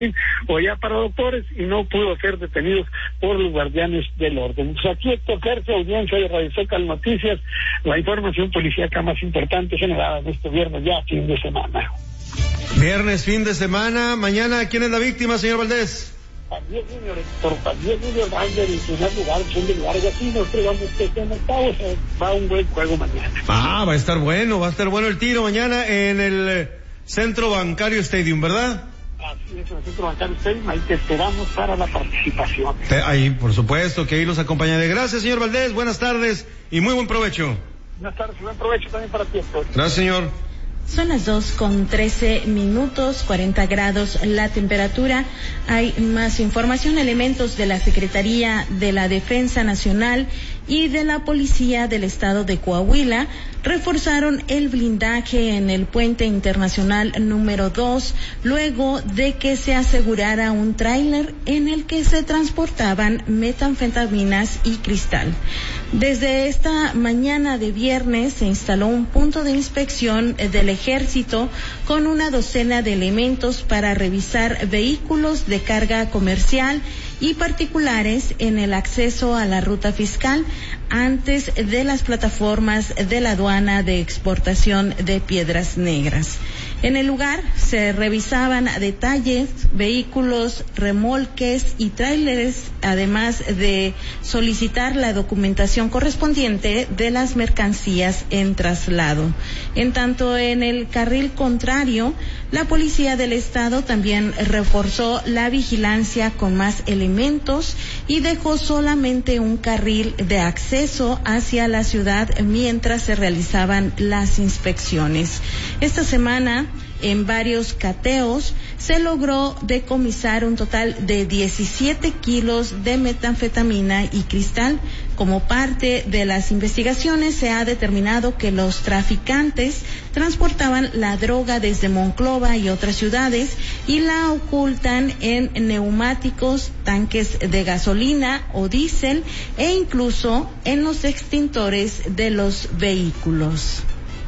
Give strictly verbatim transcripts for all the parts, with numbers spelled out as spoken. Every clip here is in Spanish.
o ya para doctores y no pudo ser detenidos por los guardianes del orden. Pues aquí Héctor Ferce, audiencia de Radio Zócalo Noticias, la información policíaca más importante generada en este viernes ya fin de semana. Viernes, fin de semana. Mañana, ¿quién es la víctima, señor Valdés? También, señor Héctor, también Junior Ranger en primer lugar, son de lugares así, no creamos que estén octavos, va un buen juego mañana. Ah, va a estar bueno, va a estar bueno el tiro mañana en el Centro Bancario Stadium, ¿verdad? Así es, en el Centro Bancario Stadium, ahí te esperamos para la participación. Ahí, por supuesto, que ahí los acompañaré. Gracias, señor Valdés, buenas tardes y muy buen provecho. Buenas tardes y buen provecho también para ti, Héctor. Gracias, señor. Son las dos con trece minutos, cuarenta grados la temperatura. Hay más información. Elementos de la Secretaría de la Defensa Nacional y de la Policía del Estado de Coahuila reforzaron el blindaje en el puente internacional número dos, luego de que se asegurara un tráiler en el que se transportaban metanfetaminas y cristal. Desde esta mañana de viernes se instaló un punto de inspección del Ejército con una docena de elementos para revisar vehículos de carga comercial y particulares en el acceso a la ruta fiscal antes de las plataformas de la aduana de exportación de Piedras Negras. En el lugar se revisaban a detalle vehículos, remolques y tráileres, además de solicitar la documentación correspondiente de las mercancías en traslado. En tanto, en el carril contrario, la Policía del Estado también reforzó la vigilancia con más elementos y dejó solamente un carril de acceso hacia la ciudad mientras se realizaban las inspecciones. Esta semana, en varios cateos, se logró decomisar un total de diecisiete kilos de metanfetamina y cristal. Como parte de las investigaciones, se ha determinado que los traficantes transportaban la droga desde Monclova y otras ciudades y la ocultan en neumáticos, tanques de gasolina o diésel e incluso en los extintores de los vehículos.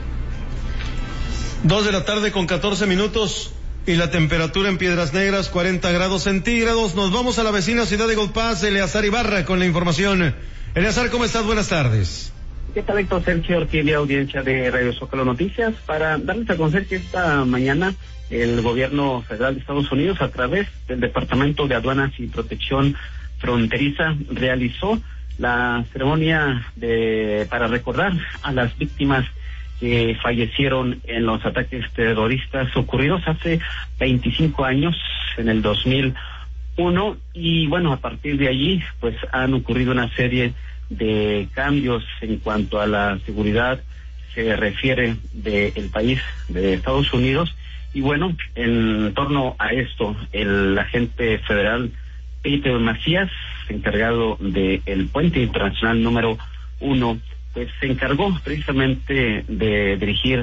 Dos de la tarde con catorce minutos y la temperatura en Piedras Negras cuarenta grados centígrados. Nos vamos a la vecina ciudad de Gold Pass. Eleazar Ibarra con la información. Eleazar, ¿cómo estás? Buenas tardes. ¿Qué tal, Héctor? Sergio Ortiz, audiencia de Radio Zócalo Noticias, para darles a conocer que esta mañana el gobierno federal de Estados Unidos, a través del Departamento de Aduanas y Protección Fronteriza, realizó la ceremonia de para recordar a las víctimas que fallecieron en los ataques terroristas ocurridos hace veinticinco años, en el dos mil uno, y bueno, a partir de allí pues han ocurrido una serie de cambios en cuanto a la seguridad se refiere del país de Estados Unidos, y bueno, en torno a esto, el agente federal Peter Macías, encargado del puente internacional número uno, pues se encargó precisamente de dirigir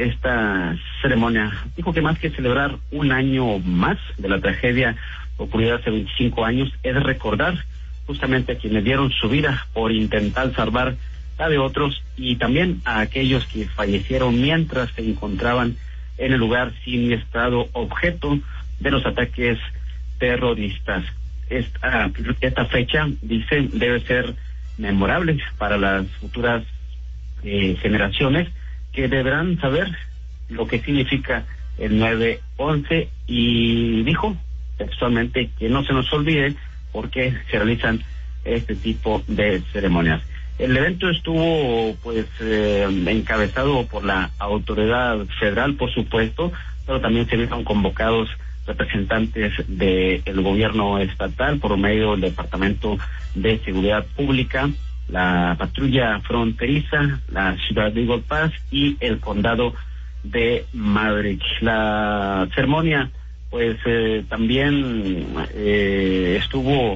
esta ceremonia. Dijo que más que celebrar un año más de la tragedia ocurrida hace veinticinco años, es recordar justamente a quienes dieron su vida por intentar salvar la de otros, y también a aquellos que fallecieron mientras se encontraban en el lugar siniestrado, objeto de los ataques terroristas. Esta, esta fecha, dice, debe ser memorable para las futuras eh, generaciones, que deberán saber lo que significa el nueve once, y dijo textualmente que no se nos olvide por qué se realizan este tipo de ceremonias. El evento estuvo pues eh, encabezado por la autoridad federal, por supuesto, pero también se vieron convocados representantes del gobierno estatal por medio del Departamento de Seguridad Pública, la patrulla fronteriza, la ciudad de Gold Pass y el condado de Maverick. La ceremonia pues eh, también eh, estuvo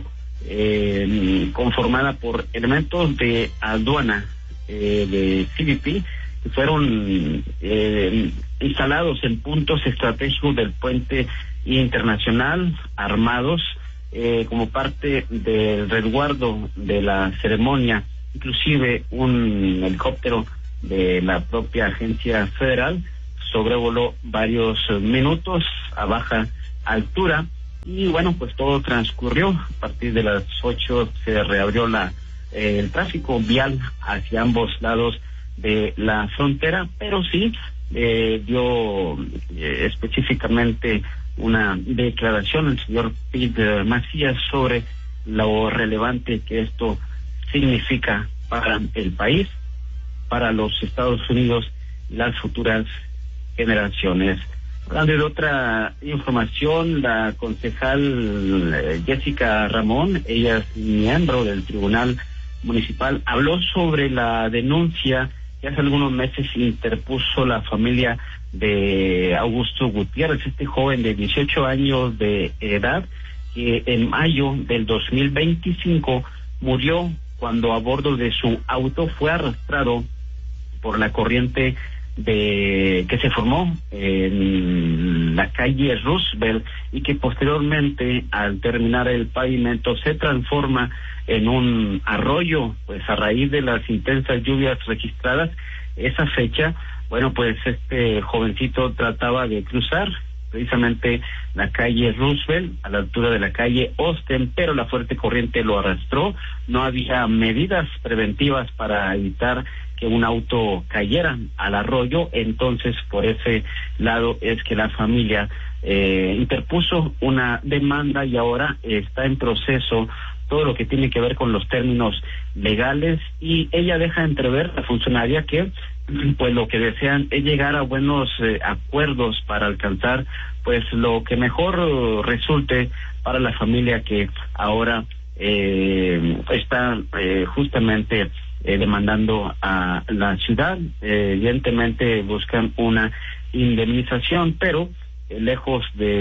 eh, conformada por elementos de aduana eh, de C B P que fueron eh, instalados en puntos estratégicos del puente internacional, armados eh, como parte del resguardo de la ceremonia. Inclusive un helicóptero de la propia agencia federal sobrevoló varios minutos a baja altura y bueno, pues todo transcurrió. A partir de las ocho se reabrió la eh, el tráfico vial hacia ambos lados de la frontera, pero sí eh, dio eh, específicamente una declaración el señor Pete Macías sobre lo relevante que esto significa para el país, para los Estados Unidos y las futuras generaciones. Hablando de otra información, la concejal Jessica Ramón, ella es miembro del Tribunal Municipal, habló sobre la denuncia que hace algunos meses interpuso la familia de Augusto Gutiérrez, este joven de dieciocho años de edad, que en mayo del dos mil veinticinco murió cuando a bordo de su auto fue arrastrado por la corriente de que se formó en la calle Roosevelt y que posteriormente, al terminar el pavimento, se transforma en un arroyo, pues a raíz de las intensas lluvias registradas esa fecha. Bueno, pues este jovencito trataba de cruzar precisamente la calle Roosevelt a la altura de la calle Austin, pero la fuerte corriente lo arrastró. No había medidas preventivas para evitar que un auto cayera al arroyo, entonces por ese lado es que la familia eh, interpuso una demanda y ahora está en proceso todo lo que tiene que ver con los términos legales, y ella deja entrever, la funcionaria, que pues lo que desean es llegar a buenos eh, acuerdos para alcanzar pues lo que mejor uh, resulte para la familia que ahora eh, está eh, justamente eh, demandando a la ciudad. Eh, evidentemente buscan una indemnización, pero eh, lejos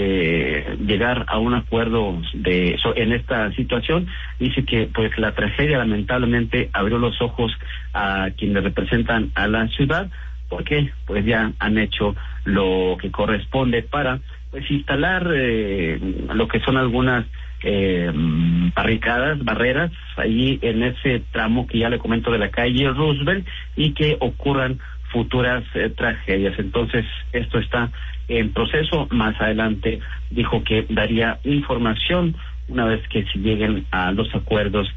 de llegar a un acuerdo de so, en esta situación, dice que pues la tragedia lamentablemente abrió los ojos a quienes representan a la ciudad, porque pues ya han hecho lo que corresponde para pues instalar eh, lo que son algunas eh, barricadas, barreras ahí en ese tramo que ya le comento de la calle Roosevelt, y que ocurran futuras eh, tragedias. Entonces esto está en proceso. Más adelante dijo que daría información una vez que se lleguen a los acuerdos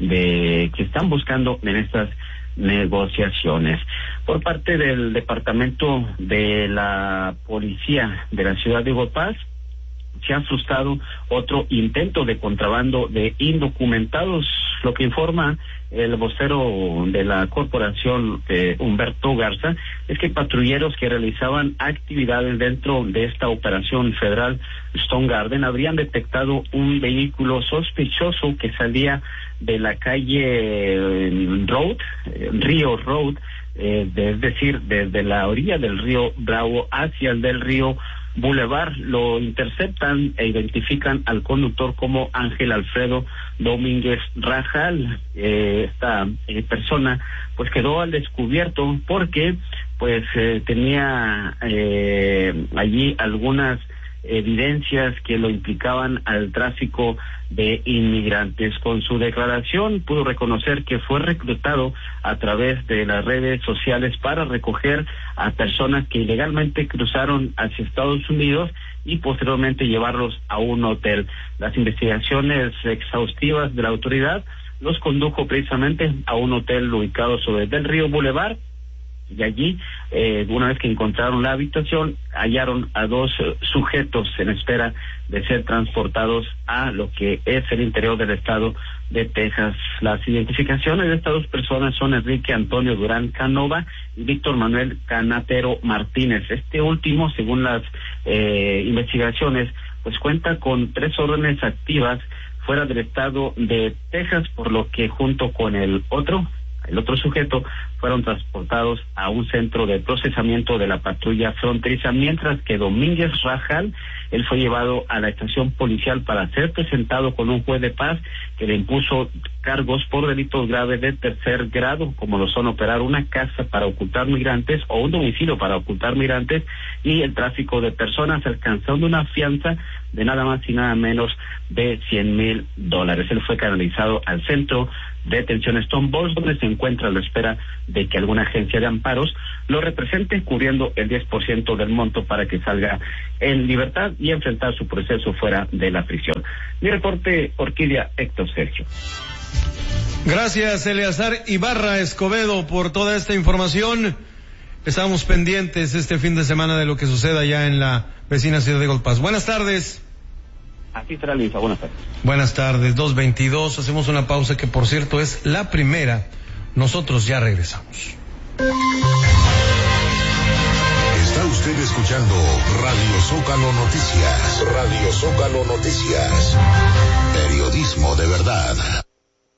de que están buscando en estas negociaciones. Por parte del departamento de la policía de la ciudad de Huapas, se ha frustrado otro intento de contrabando de indocumentados. Lo que informa el vocero de la corporación, eh, Humberto Garza, es que patrulleros que realizaban actividades dentro de esta operación federal Stone Garden habrían detectado un vehículo sospechoso que salía de la calle Road, eh, Río Road, eh, de, es decir, desde la orilla del río Bravo hacia el del río Boulevard. Lo interceptan e identifican al conductor como Ángel Alfredo Domínguez Rajal. Eh, esta eh, persona pues quedó al descubierto porque pues eh, tenía eh, allí algunas evidencias que lo implicaban al tráfico de inmigrantes. Con su declaración pudo reconocer que fue reclutado a través de las redes sociales para recoger a personas que ilegalmente cruzaron hacia Estados Unidos y posteriormente llevarlos a un hotel. Las investigaciones exhaustivas de la autoridad los condujo precisamente a un hotel ubicado sobre el río Boulevard, y allí, eh, una vez que encontraron la habitación, hallaron a dos uh, sujetos en espera de ser transportados a lo que es el interior del estado de Texas. Las identificaciones de estas dos personas son Enrique Antonio Durán Canova y Víctor Manuel Canatero Martínez. Este último, según las eh, investigaciones, pues cuenta con tres órdenes activas fuera del estado de Texas, por lo que junto con el otro El otro sujeto fueron transportados a un centro de procesamiento de la patrulla fronteriza, mientras que Domínguez Rajal, él fue llevado a la estación policial para ser presentado con un juez de paz que le impuso cargos por delitos graves de tercer grado, como lo son operar una casa para ocultar migrantes o un domicilio para ocultar migrantes y el tráfico de personas, alcanzando una fianza de nada más y nada menos de cien mil dólares. Él fue canalizado al centro de detención Stone Balls, donde se encuentra a la espera de que alguna agencia de amparos lo represente, cubriendo el diez por ciento del monto para que salga en libertad y enfrentar su proceso fuera de la prisión. Mi reporte, Orquídea, Héctor Sergio. Gracias, Eleazar Ibarra Escobedo, por toda esta información. Estamos pendientes este fin de semana de lo que suceda ya en la vecina ciudad de Golpaz. Buenas tardes. Así será, Luisa. Buenas tardes. Buenas tardes, dos veintidós. Hacemos una pausa que, por cierto, es la primera. Nosotros ya regresamos. Está usted escuchando Radio Zócalo Noticias. Radio Zócalo Noticias. Periodismo de verdad.